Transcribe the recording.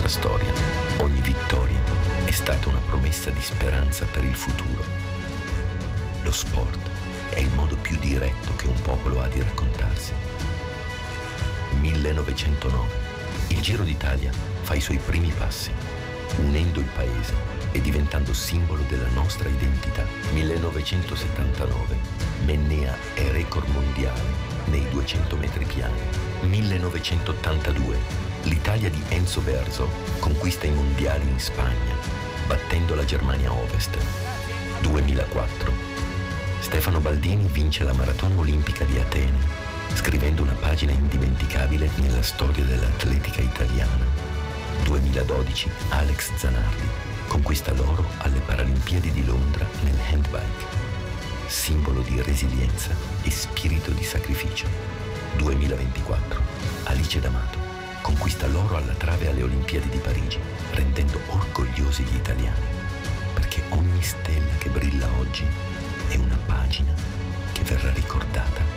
storia, ogni vittoria è stata una promessa di speranza per il futuro. Lo sport è il modo più diretto che un popolo ha di raccontarsi. 1909. Il Giro d'Italia fa i suoi primi passi, unendo il paese e diventando simbolo della nostra identità. 1979. Mennea è record mondiale nei 200 metri piani. 1982. L'Italia di Enzo Verso conquista i mondiali in Spagna, battendo la Germania Ovest. 2004. Stefano Baldini vince la maratona olimpica di Atene, scrivendo una pagina indimenticabile nella storia dell'atletica italiana. 2012. Alex Zanardi conquista l'oro alle Paralimpiadi di Londra nel handbike, simbolo di resilienza e spirito di sacrificio. 2024. Alice D'Amato conquista l'oro alla trave alle Olimpiadi di Parigi, rendendo orgogliosi gli italiani, perché ogni stella che brilla oggi è una pagina che verrà ricordata